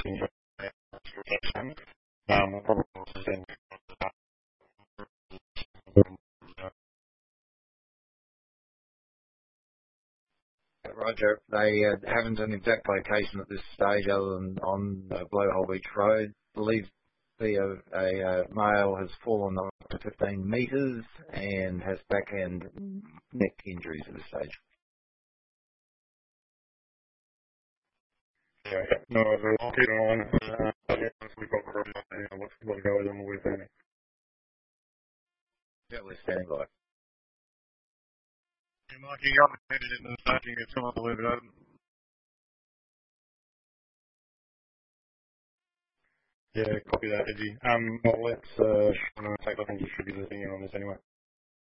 injury. Probably also send Roger, they haven't an exact location at this stage other than on Blowhole Beach Road. I believe a male has fallen up to 15 metres and has back and neck injuries at this stage. Yeah, no, I'll keep an eye on it. Once we've got the what's going on with it. Yeah, we're standing by. Yeah, Mikey, I'm headed in the staging. It's come up a little bit open. Yeah, copy that, Edgy. Well, let's Sean take up and distribute the thing in on this anyway.